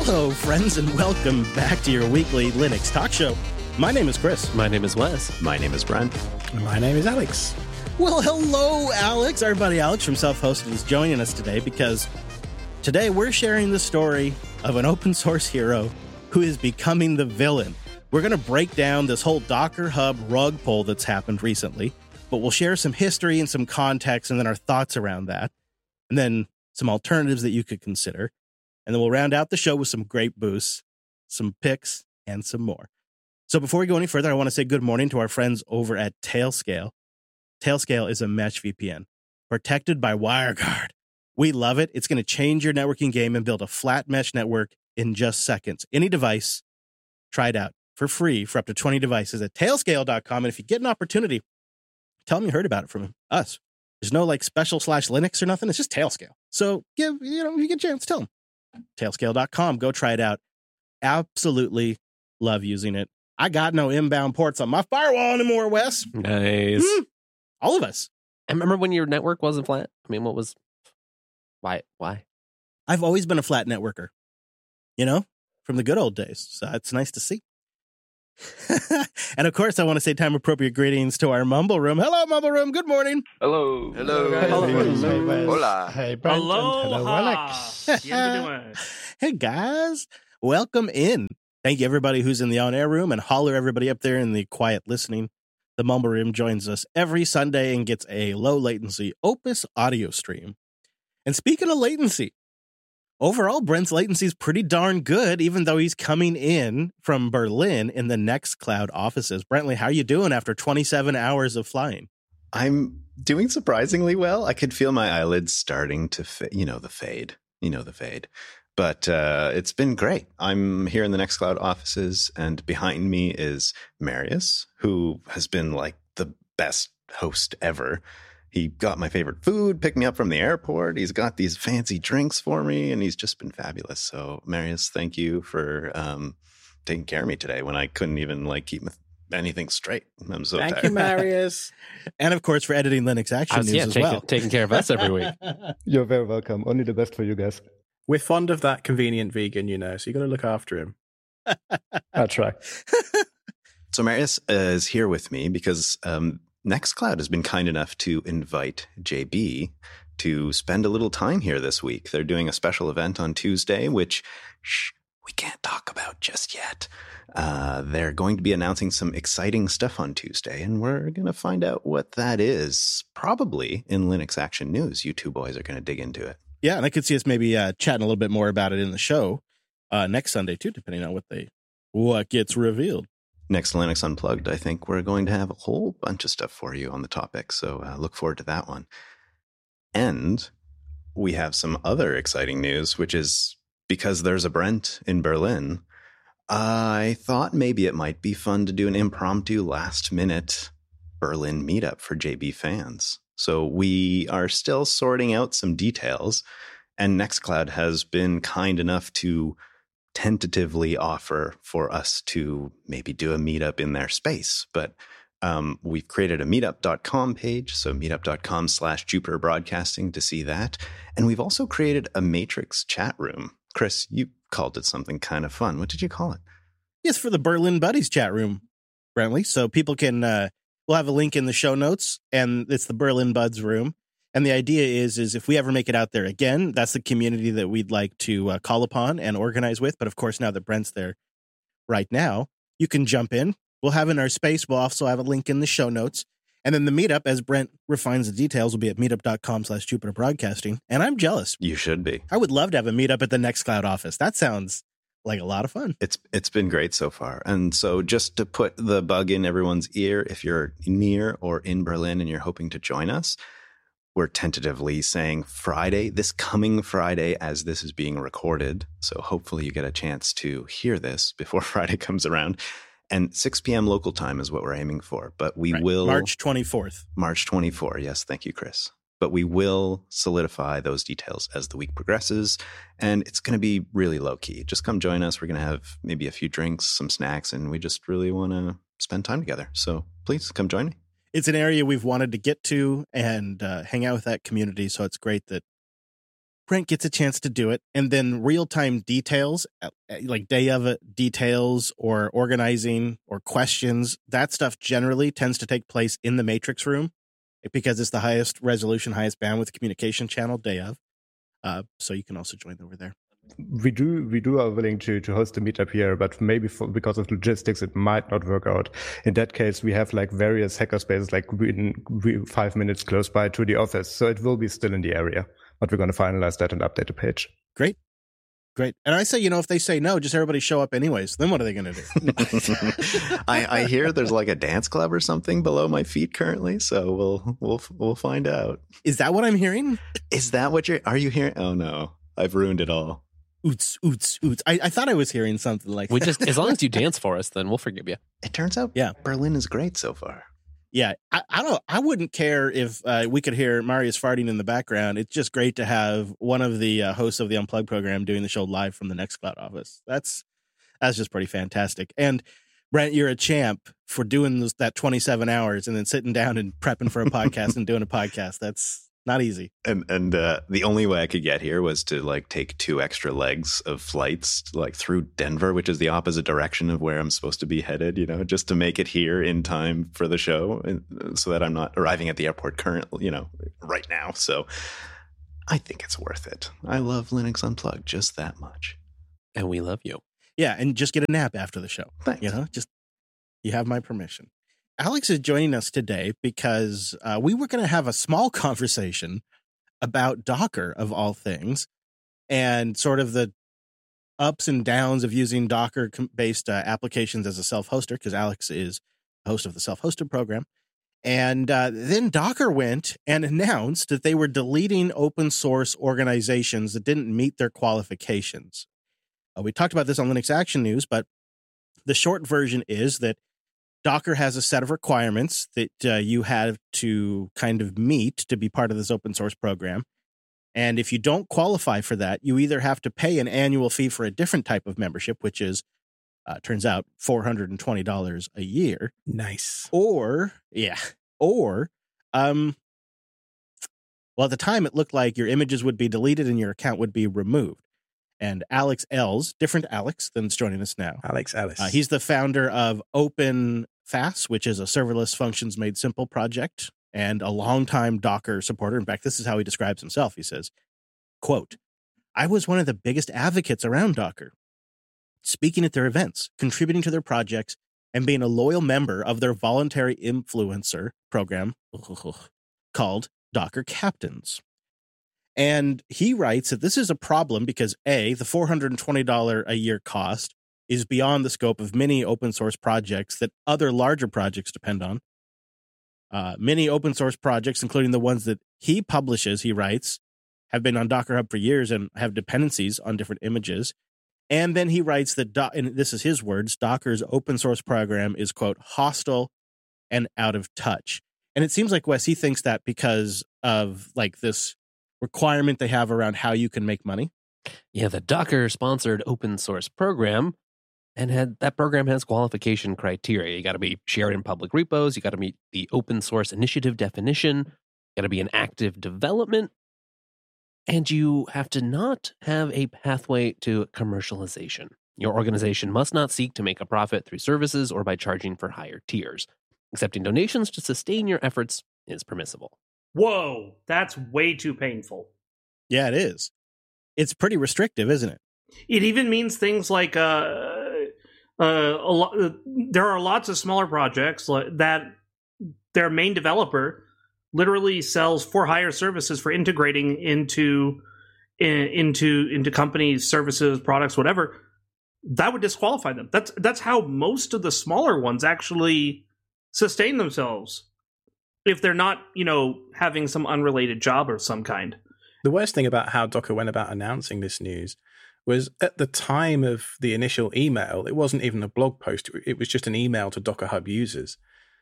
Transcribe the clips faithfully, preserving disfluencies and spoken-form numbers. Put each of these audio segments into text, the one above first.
Hello, friends, and welcome back to your weekly Linux talk show. My name is Chris. My name is Wes. My name is Brent. My name is Alex. Well, hello, Alex. Our buddy Alex from Self-Hosted is joining us today because today we're sharing the story of an open source hero who is becoming the villain. We're going to break down this whole Docker Hub rug pull that's happened recently, but we'll share some history and some context and then our thoughts around that, and then some alternatives that you could consider. And then we'll round out the show with some great boosts, some picks, and some more. So before we go any further, I want to say good morning to our friends over at Tailscale. Tailscale is a mesh V P N protected by WireGuard. We love it. It's going to change your networking game and build a flat mesh network in just seconds. Any device, try it out for free for up to twenty devices at tailscale dot com. And if you get an opportunity, tell them you heard about it from us. There's no like special slash Linux or nothing. It's just Tailscale. So give, you know, if you get a chance, tell them. tailscale dot com. Go try it out. Absolutely love using it. I got no inbound ports on my firewall anymore, Wes. Nice. Mm, all of us. And remember when your network wasn't flat? I mean, what was... Why? Why? I've always been a flat networker, you know, from the good old days. So it's nice to see. And of course, I want to say time appropriate greetings to our Mumble Room. Hello, Mumble Room. Good morning. Hello. Hello. Hello. Hello. Hola. Hey, Brent. and Hello, Alex. Hey, guys. Welcome in. Thank you, everybody who's in the on-air room, and holler everybody up there in the quiet listening. The Mumble Room joins us every Sunday and gets a low-latency Opus audio stream. And speaking of latency, overall, Brent's latency is pretty darn good, even though he's coming in from Berlin in the Nextcloud offices. Brentley, how are you doing after twenty-seven hours of flying? I'm doing surprisingly well. I could feel my eyelids starting to, fa- you know, the fade, you know, the fade. But uh, it's been great. I'm here in the Nextcloud offices, and behind me is Marius, who has been like the best host ever. He got my favorite food, picked me up from the airport. He's got these fancy drinks for me, and he's just been fabulous. So, Marius, thank you for um, taking care of me today when I couldn't even like keep anything straight. I'm so Thank tired. you, Marius. And of course, for editing Linux Action I was, News yeah, as taking, well. taking care of us every week. You're very welcome. Only the best for you guys. We're fond of that convenient vegan, you know, so you got to look after him. I'll try. So Marius is here with me because um, Nextcloud has been kind enough to invite J B to spend a little time here this week. They're doing a special event on Tuesday, which shh, we can't talk about just yet. Uh, they're going to be announcing some exciting stuff on Tuesday, and we're going to find out what that is, probably in Linux Action News. You two boys are going to dig into it. Yeah, and I could see us maybe uh, chatting a little bit more about it in the show uh, next Sunday, too, depending on what they what gets revealed. Next Linux Unplugged, I think we're going to have a whole bunch of stuff for you on the topic, so uh, look forward to that one. And we have some other exciting news, which is because there's a Brent in Berlin, I thought maybe it might be fun to do an impromptu last-minute Berlin meetup for J B fans. So we are still sorting out some details, and Nextcloud has been kind enough to tentatively offer for us to maybe do a meetup in their space. But um, we've created a meetup dot com page, so meetup dot com slash Jupiter Broadcasting to see that. And we've also created a Matrix chat room. Chris, you called it something kind of fun. What did you call it? Yes, for the Berlin Buddies chat room, Brentley. So people can... Uh, We'll have a link in the show notes, and it's the Berlin Buds room. And the idea is, is if we ever make it out there again, that's the community that we'd like to uh, call upon and organize with. But of course, now that Brent's there right now, you can jump in. We'll have in our space. We'll also have a link in the show notes. And then the meetup, as Brent refines the details, will be at meetup dot com slash Jupiter Broadcasting. And I'm jealous. You should be. I would love to have a meetup at the Nextcloud office. That sounds like a lot of fun. It's it's been great so far. And so just to put the bug in everyone's ear, if you're near or in Berlin and you're hoping to join us, we're tentatively saying Friday, this coming Friday, as this is being recorded. So hopefully you get a chance to hear this before Friday comes around. And six p.m. local time is what we're aiming for. But we Right. will... March twenty-fourth. March twenty-fourth. Yes, thank you, Chris. But we will solidify those details as the week progresses. And it's going to be really low key. Just come join us. We're going to have maybe a few drinks, some snacks, and we just really want to spend time together. So please come join me. It's an area we've wanted to get to and uh, hang out with that community. So it's great that Brent gets a chance to do it, and then real-time details, like day of it details or organizing or questions, that stuff generally tends to take place in the Matrix room because it's the highest resolution, highest bandwidth communication channel day of. Uh, so you can also join over there. We do we do are willing to to host a meetup here, but maybe for, because of logistics, it might not work out. In that case, we have like various hackerspaces, like within five minutes close by to the office, so it will be still in the area. But we're going to finalize that and update the page. Great. Great. And I say, you know, if they say no, just everybody show up anyways. Then what are they going to do? I, I hear there's like a dance club or something below my feet currently, so we'll we'll we'll find out. Is that what I'm hearing? Is that what you're? Are you hearing? Oh no, I've ruined it all. Oots, oots, oots. I, I thought I was hearing something like we that. just as long as you dance for us, then we'll forgive you. It turns out, yeah, Berlin is great so far. Yeah, I, I don't. I wouldn't care if uh, we could hear Marius farting in the background. It's just great to have one of the uh, hosts of the Unplugged program doing the show live from the Nextcloud office. That's that's just pretty fantastic. And Brent, you're a champ for doing those, that twenty-seven hours and then sitting down and prepping for a podcast and doing a podcast. That's not easy. And and uh, the only way I could get here was to like take two extra legs of flights like through Denver, which is the opposite direction of where I'm supposed to be headed, you know, just to make it here in time for the show, and so that I'm not arriving at the airport currently, you know, right now. So I think it's worth it. I love Linux Unplugged just that much. And we love you. Yeah, and just get a nap after the show. Thanks. You know, just you have my permission. Alex is joining us today because uh, we were going to have a small conversation about Docker, of all things, and sort of the ups and downs of using Docker-based uh, applications as a self-hoster, because Alex is host of the self-hosted program. And uh, then Docker went and announced that they were deleting open source organizations that didn't meet their qualifications. Uh, we talked about this on Linux Action News, but the short version is that Docker has a set of requirements that uh, you have to kind of meet to be part of this open source program. And if you don't qualify for that, you either have to pay an annual fee for a different type of membership, which is, uh, turns out, four hundred twenty dollars a year. Nice. Or, yeah, or, um, well, at the time it looked like your images would be deleted and your account would be removed. And Alex Ells, different Alex than's joining us now. Alex Ellis. Uh, he's the founder of OpenFaaS, which is a serverless functions made simple project, and a longtime Docker supporter. In fact, this is how he describes himself. He says, quote, "I was one of the biggest advocates around Docker, speaking at their events, contributing to their projects, and being a loyal member of their voluntary influencer program called Docker Captains." And he writes that this is a problem because, A, the four hundred twenty dollars a year cost is beyond the scope of many open source projects that other larger projects depend on. Uh, many open source projects, including the ones that he publishes, he writes, have been on Docker Hub for years and have dependencies on different images. And then he writes that, Do- and this is his words, Docker's open source program is, quote, hostile and out of touch. And it seems like, Wes, he thinks that because of like this requirement they have around how you can make money. Yeah, the Docker sponsored open source program, and had that program has qualification criteria. You got to be shared in public repos. You got to meet the open source initiative definition. You got to be in active development, and you have to not have a pathway to commercialization. Your organization must not seek to make a profit through services or by charging for higher tiers. Accepting donations to sustain your efforts is permissible. Whoa, that's way too painful. Yeah, it is. It's pretty restrictive, isn't it? It even means things like uh, uh, a lot. Uh, there are lots of smaller projects that their main developer literally sells for hire services for integrating into in, into into companies, services, products, whatever. That would disqualify them. That's that's how most of the smaller ones actually sustain themselves, if they're not, you know, having some unrelated job of some kind. The worst thing about how Docker went about announcing this news was at the time of the initial email, it wasn't even a blog post. It was just an email to Docker Hub users.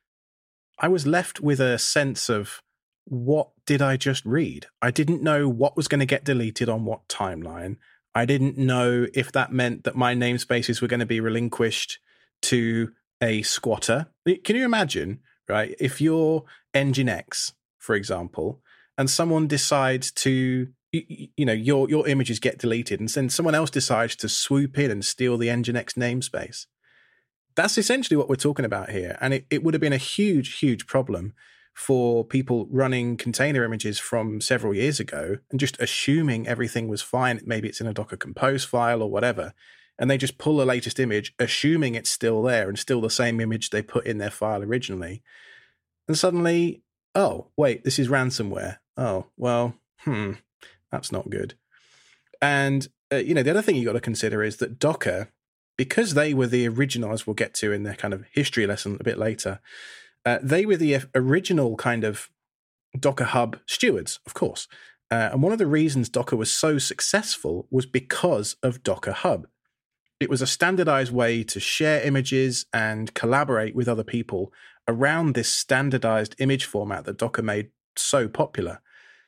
I was left with a sense of, what did I just read? I didn't know what was going to get deleted on what timeline. I didn't know if that meant that my namespaces were going to be relinquished to a squatter. Can you imagine, right? If you're Nginx, for example, and someone decides to you, you know, your your images get deleted, and then someone else decides to swoop in and steal the Nginx namespace. That's essentially what we're talking about here. And it, it would have been a huge, huge problem for people running container images from several years ago and just assuming everything was fine. Maybe it's in a Docker Compose file or whatever. And they just pull the latest image, assuming it's still there and still the same image they put in their file originally. And suddenly, oh, wait, this is ransomware. Oh, well, hmm, that's not good. And, uh, you know, the other thing you got to consider is that Docker, because they were the original, as we'll get to in their kind of history lesson a bit later, uh, they were the original kind of Docker Hub stewards, of course. Uh, and one of the reasons Docker was so successful was because of Docker Hub. It was a standardized way to share images and collaborate with other people around this standardized image format that Docker made so popular.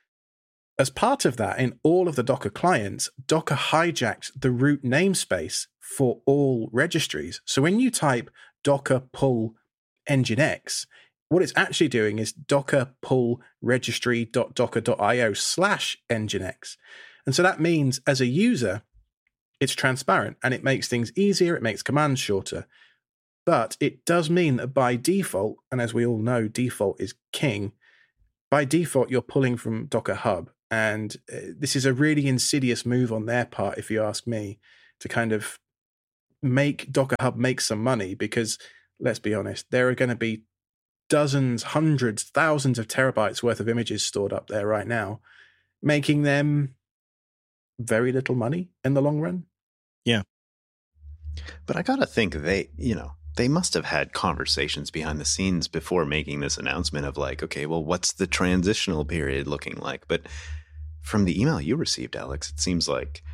As part of that, in all of the Docker clients, Docker hijacked the root namespace for all registries. So when you type docker pull nginx, what it's actually doing is docker pull registry.docker.io slash nginx. And so that means as a user, it's transparent and it makes things easier, it makes commands shorter. But it does mean that by default, and as we all know, default is king, by default, you're pulling from Docker Hub. And this is a really insidious move on their part, if you ask me, to kind of make Docker Hub make some money, because let's be honest, there are going to be dozens, hundreds, thousands of terabytes worth of images stored up there right now, making them very little money in the long run. Yeah. But I got to think they, you know, they must have had conversations behind the scenes before making this announcement of like, okay, well, what's the transitional period looking like? But from the email you received, Alex, it seems like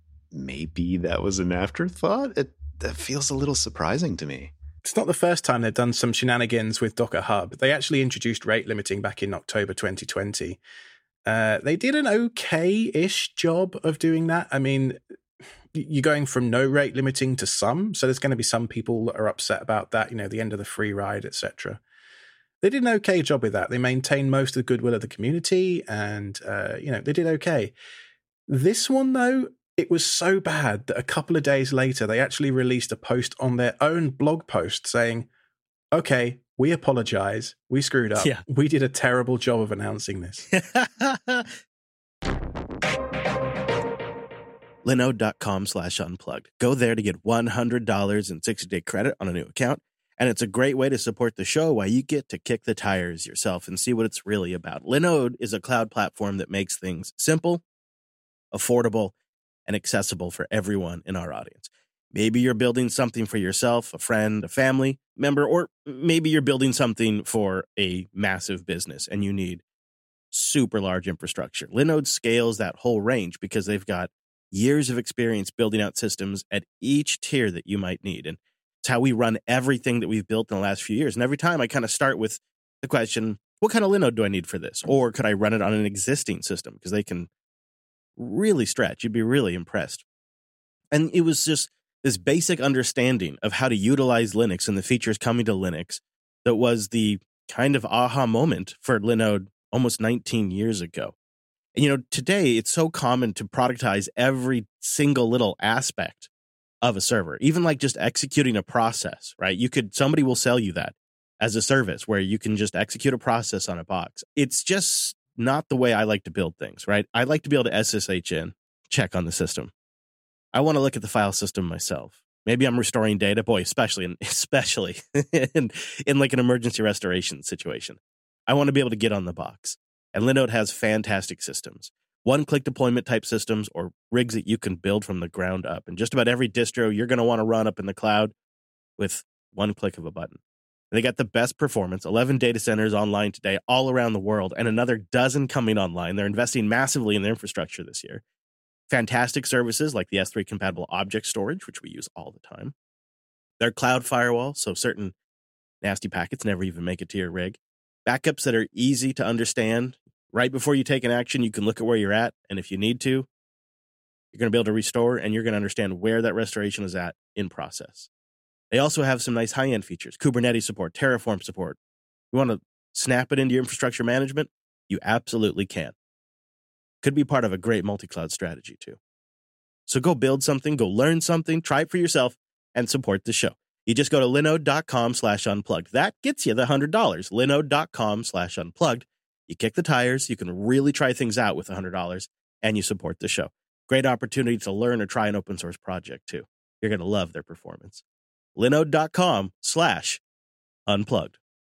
maybe that was an afterthought. It that feels a little surprising to me. It's not the first time they've done some shenanigans with Docker Hub. They actually introduced rate limiting back in October twenty twenty. Uh, they did an okay-ish job of doing that. I mean, you're going from no rate limiting to some, so there's going to be some people that are upset about that, you know, the end of the free ride, et cetera. They did an okay job with that. They maintained most of the goodwill of the community, and, uh, you know, they did okay. This one, though, it was so bad that a couple of days later, they actually released a post on their own blog post saying, okay, we apologize. We screwed up. Yeah. We did a terrible job of announcing this. Linode.com slash unplugged. Go there to get one hundred dollars in sixty-day credit on a new account. And it's a great way to support the show while you get to kick the tires yourself and see what it's really about. Linode is a cloud platform that makes things simple, affordable, and accessible for everyone in our audience. Maybe you're building something for yourself, a friend, a family member, or maybe you're building something for a massive business and you need super large infrastructure. Linode scales that whole range because they've got years of experience building out systems at each tier that you might need. And it's how we run everything that we've built in the last few years. And every time I kind of start with the question, what kind of Linode do I need for this? Or could I run it on an existing system? Because they can really stretch. You'd be really impressed. And it was just this basic understanding of how to utilize Linux and the features coming to Linux that was the kind of aha moment for Linode almost nineteen years ago. And, you know, today it's so common to productize every single little aspect of a server, even like just executing a process, right? You could, somebody will sell you that as a service where you can just execute a process on a box. It's just not the way I like to build things, right? I like to be able to S S H in, check on the system. I want to look at the file system myself. Maybe I'm restoring data, boy, especially in, especially in, in like an emergency restoration situation. I want to be able to get on the box. And Linode has fantastic systems. One-click deployment type systems or rigs that you can build from the ground up. And just about every distro you're going to want to run up in the cloud with one click of a button. And they got the best performance, eleven data centers online today all around the world, and another dozen coming online. They're investing massively in their infrastructure this year. Fantastic services like the S three compatible object storage, which we use all the time. Their cloud firewall, so certain nasty packets never even make it to your rig. Backups that are easy to understand. Right before you take an action, you can look at where you're at, and if you need to, you're going to be able to restore, and you're going to understand where that restoration is at in process. They also have some nice high-end features, Kubernetes support, Terraform support. You want to snap it into your infrastructure management? You absolutely can. could be part of a great multi-cloud strategy too. So go build something, go learn something, try it for yourself, and support the show. You just go to linode.com slash unplugged. That gets you the one hundred dollars. Linode.com slash unplugged. You kick the tires. You can really try things out with one hundred dollars, and you support the show. Great opportunity to learn or try an open source project, too. You're going to love their performance. Linode.com slash unplugged.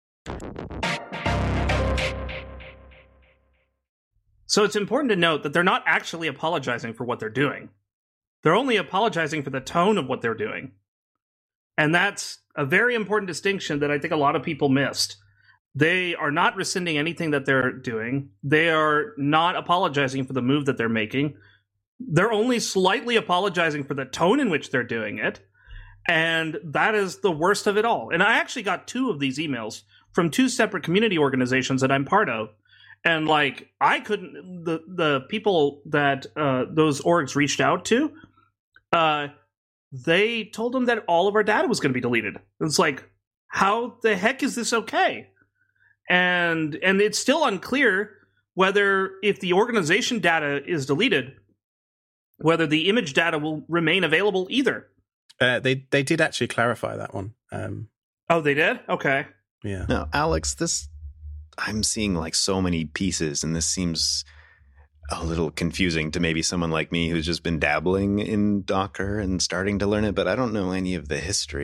So it's important to note that they're not actually apologizing for what they're doing. They're only apologizing for the tone of what they're doing. And that's a very important distinction that I think a lot of people missed. They are not rescinding anything that they're doing. They are not apologizing for the move that they're making. They're only slightly apologizing for the tone in which they're doing it. And that is the worst of it all. And I actually got two of these emails from two separate community organizations that I'm part of. And like, I couldn't, the, the people that uh, those orgs reached out to, uh, they told them that all of our data was going to be deleted. It's like, how the heck is this okay? And and it's still unclear whether if the organization data is deleted, whether the image data will remain available either. Uh, they they did actually clarify that one. Um, oh, they did? Okay. Yeah. No, Alex, this I'm seeing like so many pieces, and this seems a little confusing to maybe someone like me who's just been dabbling in Docker and starting to learn it, but I don't know any of the history.